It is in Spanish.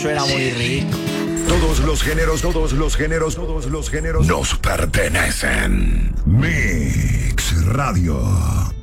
era muy rico. Todos los géneros, todos los géneros, todos los géneros nos pertenecen. Mix Radio.